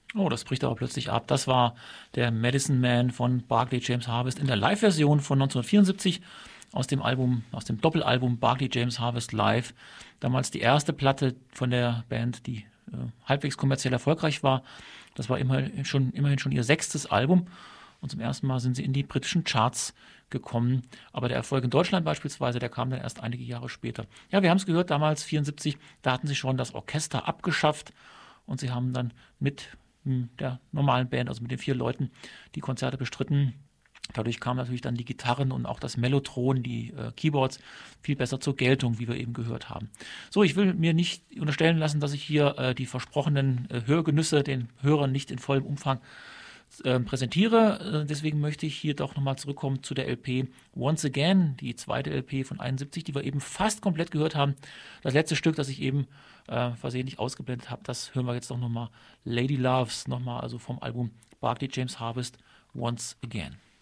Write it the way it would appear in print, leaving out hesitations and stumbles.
Oh, das bricht aber plötzlich ab. Das war der Medicine Man von Barclay James Harvest in der Live-Version von 1974 aus dem Album, aus dem Doppelalbum Barclay James Harvest Live. Damals die erste Platte von der Band, die halbwegs kommerziell erfolgreich war. Das war immerhin schon ihr sechstes Album. Und zum ersten Mal sind sie in die britischen Charts gekommen. Aber der Erfolg in Deutschland beispielsweise, der kam dann erst einige Jahre später. Ja, wir haben es gehört, damals 74, da hatten sie schon das Orchester abgeschafft und sie haben dann mit der normalen Band, also mit den 4 Leuten, die Konzerte bestritten. Dadurch kamen natürlich dann die Gitarren und auch das Mellotron, die Keyboards, viel besser zur Geltung, wie wir eben gehört haben. So, ich will mir nicht unterstellen lassen, dass ich hier die versprochenen Hörgenüsse den Hörern nicht in vollem Umfang präsentiere. Deswegen möchte ich hier doch nochmal zurückkommen zu der LP Once Again, die zweite LP von 71, die wir eben fast komplett gehört haben. Das letzte Stück, das ich eben versehentlich ausgeblendet habe, das hören wir jetzt doch nochmal. Lady Loves, nochmal also vom Album Barclay James Harvest Once Again.